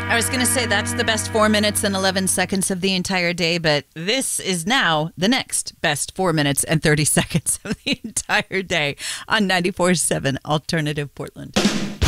I was going to say that's the best 4 minutes and 11 seconds of the entire day, but this is now the next best 4 minutes and 30 seconds of the entire day on 94.7 Alternative Portland.